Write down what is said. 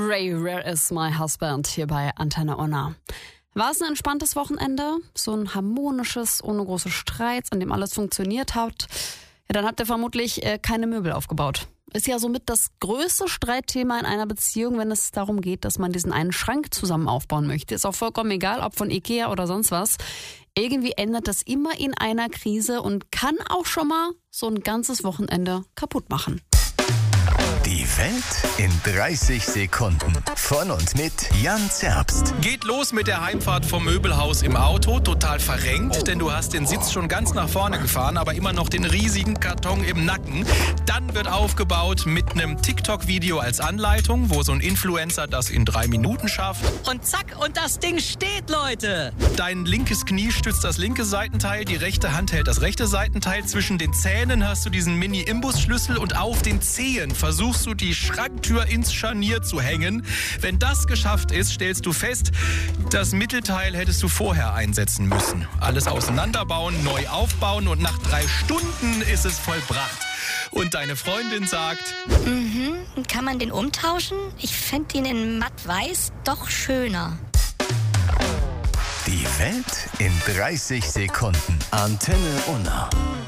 Ray, Where is my husband? Hier bei Antenne Unna. War es ein entspanntes Wochenende? So ein harmonisches, ohne große Streits, an dem alles funktioniert hat? Ja, dann habt ihr vermutlich keine Möbel aufgebaut. Ist ja somit das größte Streitthema in einer Beziehung, wenn es darum geht, dass man diesen einen Schrank zusammen aufbauen möchte. Ist auch vollkommen egal, ob von Ikea oder sonst was. Irgendwie endet das immer in einer Krise und kann auch schon mal so ein ganzes Wochenende kaputt machen. Die Welt in 30 Sekunden. Von und mit Jan Zerbst. Geht los mit der Heimfahrt vom Möbelhaus im Auto. Total verrenkt, denn du hast den Sitz schon ganz nach vorne gefahren, aber immer noch den riesigen Karton im Nacken. Dann wird aufgebaut mit einem TikTok-Video als Anleitung, wo so ein Influencer das in 3 Minuten schafft. Und zack, und das Ding steht, Leute! Dein linkes Knie stützt das linke Seitenteil, die rechte Hand hält das rechte Seitenteil. Zwischen den Zähnen hast du diesen Mini-Imbusschlüssel und auf den Zehen versuchst du die Schranktür ins Scharnier zu hängen. Wenn das geschafft ist, stellst du fest, das Mittelteil hättest du vorher einsetzen müssen. Alles auseinanderbauen, neu aufbauen und nach 3 Stunden ist es vollbracht. Und deine Freundin sagt: Kann man den umtauschen? Ich fände ihn in matt-weiß doch schöner. Die Welt in 30 Sekunden. Antenne Unna.